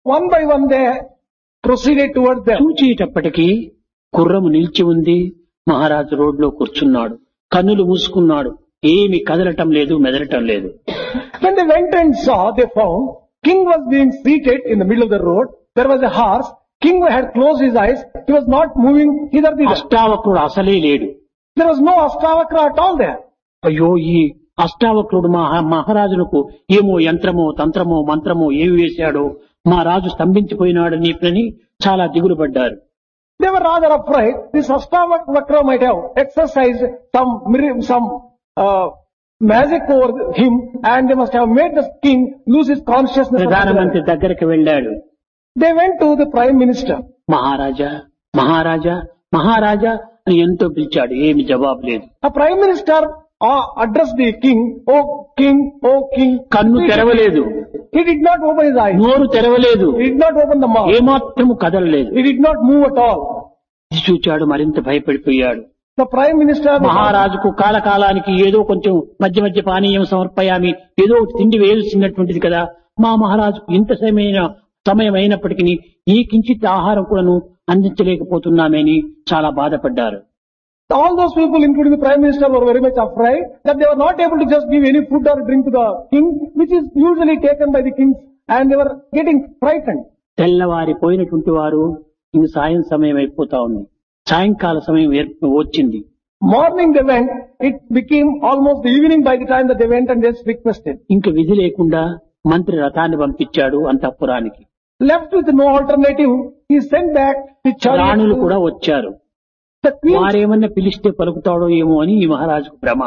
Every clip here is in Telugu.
One by one they proceeded towards them. చూచేటప్పటికీ గుర్రము నిలిచి ఉంది. మహారాజు రోడ్లో కూర్చున్నాడు. కన్నులు మూసుకున్నాడు. ఏమి కదలటం లేదు, మెదలటం లేదు. When they went and saw, they found king was being seated in the middle of the road. There was a horse. King had closed his eyes. He was not moving hither thither. అష్టావక్రుడు అసలే లేడు. There was no Astavakra at all there. అయ్యో, ఈ అష్టావక్రుడు మహారాజునకు ఏమో యంత్రమో తంత్రమో మంత్రమో ఏమి వేశాడో, మా రాజు స్తంభించిపోయినాడని చాలా దిగులు పడ్డారు. They were rather afraid. This Astavakra might have exercised some magic over him, and they must have made the king lose his consciousness. ప్రధానమంత్రి దగ్గరికి వెళ్ళాడు. They went to the prime minister. మహారాజా మహారాజా మహారాజా అని ఎంతో పిలిచాడు. ఏమి జవాబు లేదు. A prime minister addressed the king, "Oh king, oh king." కన్ను తెరవలేదు. He did not open his eyes. నోరు తెరవలేదు. He did not open the mouth. ఏమాత్రము కదలలేదు. He did not move at all. ఇది చూచాడు, మరింత భయపడిపోయాడు. The prime minister, మహారాజుకు కాలకాలానికి ఏదో కొంచెం మధ్య మధ్య పానీయం సమర్పయామి, ఏదో ఒకటి తిండి వేయాల్సినటువంటిది కదా. మా మహారాజుకు ఇంత సమయం అయినప్పటికీ ఈ కించిత్ ఆహారం కూడాను అందించలేకపోతున్నామని చాలా బాధపడ్డారు. all those people, including the prime minister, were very much afraid that they were not able to just give any food or drink to the king, which is usually taken by the kings, and they were getting frightened. తెల్లవారిపోయినటువంటి వారు ఇంక సాయం సమయం అయిపోతా ఉంది. సాయంకాల సమయం వచ్చింది. Morning they went, it became almost the evening by the time that they went and just requested. ఇంక విధి లేకుండా మంత్రి రథాన్ని పంపించాడు అంతఃపురానికి. Left with no alternative, he sent back the రాణులు chariot. కూడా వచ్చారు. The queen, వారేమన్నా పిలిస్తే పలుకుతాడో ఏమో అని ఈ మహారాజుకు భ్రమ.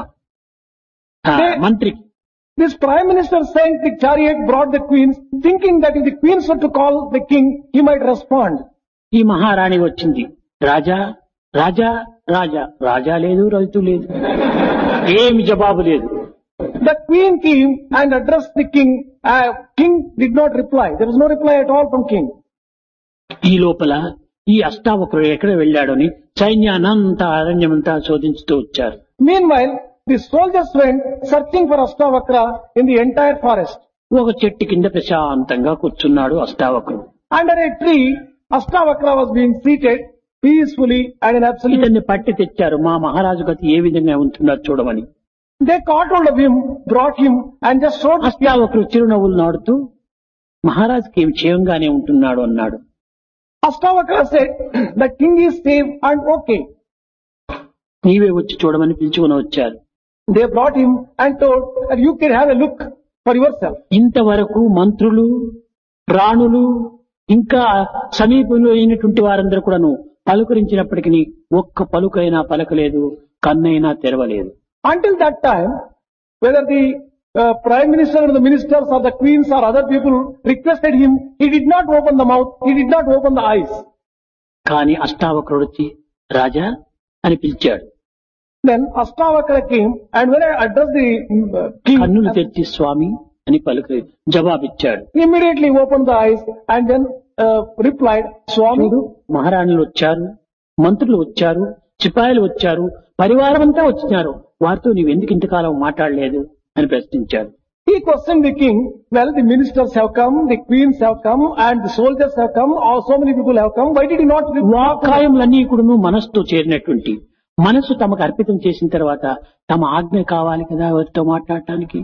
మంత్రికి this prime minister sent the chariot, brought the queens, thinking that if the queens were to call the king, he might respond. ఈ మహారాణి వచ్చింది. రాజా రాజా రాజా రాజా లేదు, రైతు లేదు, ఏమి జవాబు లేదు. The queen came and addressed the king. King did not reply. There was no reply at all from king. ఈ లోపల ఈ అష్టావక్రుడు ఎక్కడ వెళ్ళాడని సైన్యానంతా అరణ్యమంతా శోధించుతూ వచ్చారు. Meanwhile, the soldiers went searching for Astavakra in the entire forest. ఒక చెట్టు కింద ప్రశాంతంగా కూర్చున్నాడు అష్టావక్రుడు. Under a tree, Astavakra was being seated peacefully and in absolute. ఇతన్ని పట్టి తెచ్చారు. మా మహారాజు గతి ఏ విధంగా ఉంటుందో చూడమని. They caught hold of him, brought him, and just showed. అష్టావక్రుడు చిరునవ్వులు నాడుతూ మహారాజుకి ఏమి క్షేమంగానే ఉంటున్నాడు అన్నాడు. Astavakra said, "The king is safe and okay." నీవే వచ్చి చూడమని పిలుచుకుని వచ్చారు. They brought him and told that you can have a look for yourself. ఇంతవరకు మంత్రులు, రాణులు, ఇంకా సమీపంలో అయినటువంటి వారందరూ కూడాను పలుకరించినప్పటికీ ఒక్క పలుకైనా పలకలేదు, కన్నైనా తెరవలేదు. Until that time, whether the prime minister or the ministers or the queens or other people requested him, he did not open the mouth, he did not open the eyes. కానీ అష్టావక్రుడు వచ్చి రాజా అని పిలిచాడు. Then Astavakra came, and when I addressed the king, కన్నులు తెచ్చి స్వామి అని జవాబిచ్చాడు. immediately opened the eyes and then replied, "Swami." చూడు, మహారాణులు వచ్చారు, మంత్రులు వచ్చారు, సిపాయిలు వచ్చారు, పరివారం అంతా వచ్చినారు, వారితో నీవు ఎందుకు ఇంతకాలం మాట్లాడలేదు అని ప్రశ్నించాడు. He questioned the king, "Well, the ministers have come, the queens have come, and the soldiers have come, so many people have come, why did he not reply?" వాక్కాయములన్నీ కూడాను మనసుతో చేరినటువంటి, మనసు తమకు అర్పితం చేసిన తర్వాత తమ ఆజ్ఞ కావాలి కదా ఎవరితో మాట్లాడటానికి.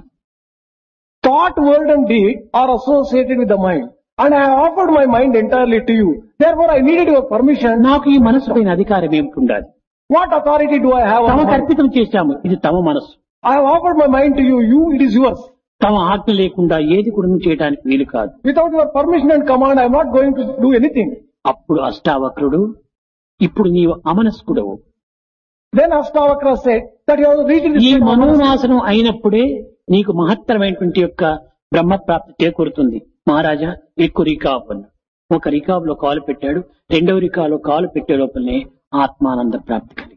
Thought, word and deed are associated with the mind, and I have offered my mind entirely to you. Therefore, I needed your permission. నాకు ఈ మనసు పైన అధికారం ఏమిటి ఉండాలి? What authority do I have on my తమకు mind? అర్పితం చేశాము, ఇది తమ మనసు. I have offered my mind to you. It is yours. తమ ఆజ్ఞ లేకుండా ఏది కూడా చేయడానికి వీలు కాదు. Without your permission and command, I am not going to do anything. అప్పుడు అష్టావక్రుడు, ఇప్పుడు నీవు అమనస్కుడవు. Then Astavakra said that you have reached ఈ this state of మనోనాశనం అయినప్పుడే నీకు మహత్తరమైనటువంటి యొక్క బ్రహ్మప్రాప్తి చేకూరుతుంది. మహారాజా ఎక్కువ రికాబ్ అన్న ఒక రికాబులో కాలు పెట్టాడు, రెండవ రికాలో కాలు పెట్టే లోపలనే ఆత్మానంద ప్రాప్తి కలిగింది.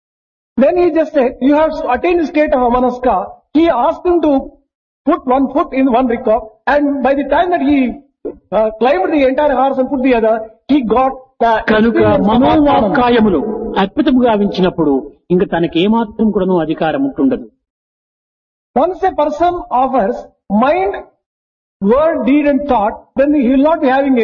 Then he just said, "You have attained the state of Amanaska." He asked him to put one foot in one rikab, and by the time that he climbed the entire horse and put the other, he got the కనుక experience of Atmananda. మనోవాక్కాయములు అద్భుతముగా వించినప్పుడు ఇంక తనకి ఏమాత్రం కూడాను అధికారం ఉంటుండదు. Once a person offers mind, word, deed and thought, then he will not be having